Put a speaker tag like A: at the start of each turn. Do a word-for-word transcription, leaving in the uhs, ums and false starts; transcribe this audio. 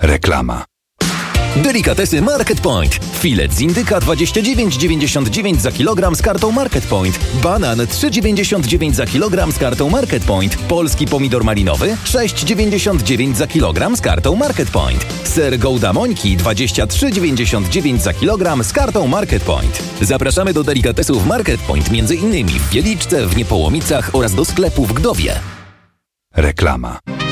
A: Reklama.
B: Delikatesy Market Point. Filet z indyka dwadzieścia dziewięć dziewięćdziesiąt dziewięć za kilogram z kartą Market Point. Banan trzy dziewięćdziesiąt dziewięć za kilogram z kartą Market Point. Polski pomidor malinowy sześć dziewięćdziesiąt dziewięć za kilogram z kartą Market Point. Ser Gouda Mońki dwadzieścia trzy dziewięćdziesiąt dziewięć za kilogram z kartą Market Point. Zapraszamy do delikatesów Market Point, między innymi w Wieliczce, w Niepołomicach oraz do sklepu w Gdowie.
A: Reklama.